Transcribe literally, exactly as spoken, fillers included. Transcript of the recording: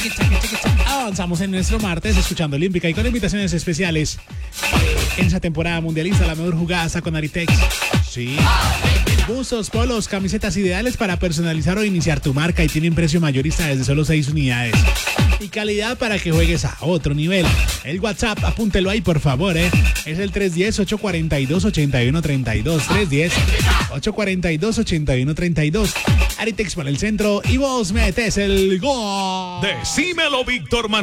Avanzamos en nuestro martes escuchando Olímpica y con invitaciones especiales. En esa temporada mundialista, la mejor jugada con Aritex. Sí. Buzos, polos, camisetas ideales para personalizar o iniciar tu marca y tienen precio mayorista desde solo seis unidades. Y calidad para que juegues a otro nivel. El WhatsApp, apúntelo ahí por favor, ¿eh? Es el tres uno cero, ocho cuatro dos, ocho uno tres dos. tres uno cero, ocho cuatro dos, ocho uno tres dos. Aritex para el centro y vos metes el gol. Decímelo, Víctor Manuel.